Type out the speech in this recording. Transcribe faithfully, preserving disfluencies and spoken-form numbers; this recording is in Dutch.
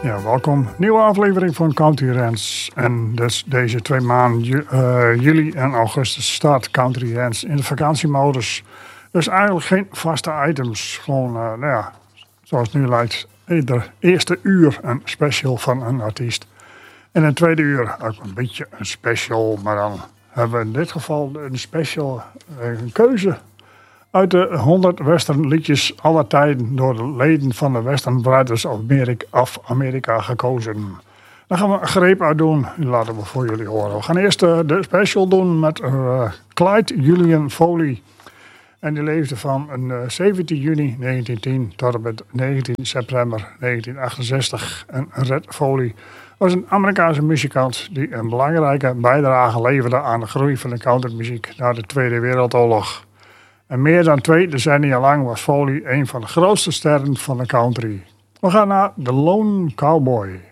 Ja, welkom. Nieuwe aflevering van Country Rants. En dus deze twee maanden, ju- uh, juli en augustus, staat Country Rants in de vakantiemodus. Dus eigenlijk geen vaste items. Gewoon, uh, nou ja, zoals het nu lijkt, ieder eerste uur een special van een artiest. En in het tweede uur ook een beetje een special, maar dan hebben we in dit geval een special, een keuze uit de honderd western liedjes aller tijden door de leden van de Western Brothers of Amerika, of Amerika gekozen. Daar gaan we een greep uit doen. Die laten we voor jullie horen. We gaan eerst uh, de special doen met uh, Clyde Julian Foley. En die leefde van uh, zeventien juni negentien tien tot en met negentien september negentien achtenzestig. En Red Foley was een Amerikaanse muzikant die een belangrijke bijdrage leverde aan de groei van de countrymuziek na de Tweede Wereldoorlog. En meer dan twee decennia lang was Foley een van de grootste sterren van de country. We gaan naar The Lone Cowboy.